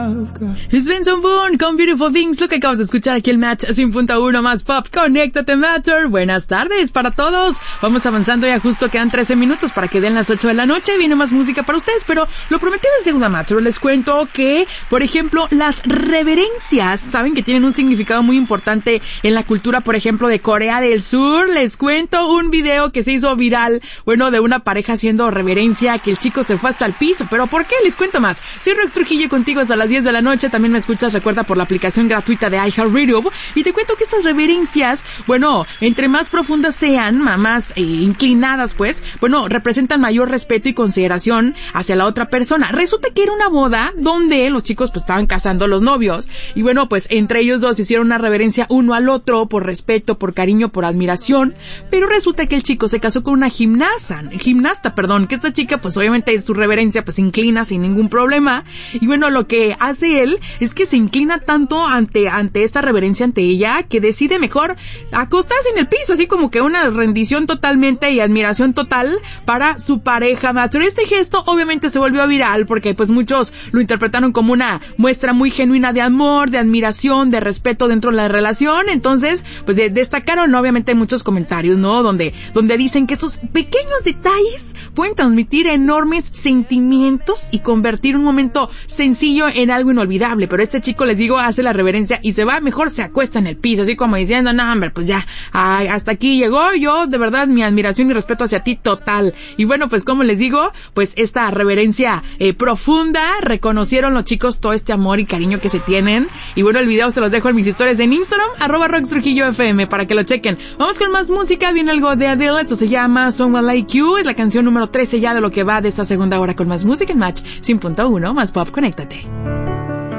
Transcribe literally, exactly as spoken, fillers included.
Svensson Bourne con Beautiful Things, lo que acabas de escuchar aquí el Match cien punto uno más Pop. Conéctate, Matter. Buenas tardes para todos. Vamos avanzando, ya justo quedan trece minutos para que den las ocho de la noche. Viene más música para ustedes, pero lo prometido es deuda, Matter. Les cuento que, por ejemplo, las reverencias, saben que tienen un significado muy importante en la cultura, por ejemplo, de Corea del Sur. Les cuento un video que se hizo viral, bueno, de una pareja haciendo reverencia, que el chico se fue hasta el piso. ¿Pero por qué? Les cuento más. Soy Rox Trujillo contigo hasta las diez de la noche. También me escuchas, recuerda, por la aplicación gratuita de iHeartRadio. Y te cuento que estas reverencias, bueno, entre más profundas sean, más eh, inclinadas, pues, bueno, representan mayor respeto y consideración hacia la otra persona. Resulta que era una boda donde los chicos pues estaban casando a los novios. Y bueno, pues entre ellos dos hicieron una reverencia uno al otro por respeto, por cariño, por admiración. Pero resulta que el chico se casó con una gimnasta, gimnasta, perdón, que esta chica pues obviamente su reverencia pues se inclina sin ningún problema. Y bueno, lo que hace él es que se inclina tanto ante ante esta reverencia ante ella que decide mejor acostarse en el piso, así como que una rendición totalmente y admiración total para su pareja. Pero este gesto obviamente se volvió viral porque pues muchos lo interpretaron como una muestra muy genuina de amor, de admiración, de respeto dentro de la relación. Entonces, pues de, destacaron obviamente muchos comentarios, ¿no? Donde donde dicen que esos pequeños detalles pueden transmitir enormes sentimientos y convertir un momento sencillo en algo inolvidable. Pero este chico, les digo, hace la reverencia y se va, mejor se acuesta en el piso, así como diciendo, no, hombre, pues ya, ay, hasta aquí llegó, yo, de verdad, mi admiración y respeto hacia ti total. Y bueno, pues como les digo, pues esta reverencia eh, profunda, reconocieron los chicos todo este amor y cariño que se tienen. Y bueno, el video se los dejo en mis historias en Instagram, arroba Rox Trujillo F M, para que lo chequen. Vamos con más música, viene algo de Adele, esto se llama Someone Like You, es la canción número trece ya de lo que va de esta segunda hora con más música en Match cien punto uno más Pop. Conéctate.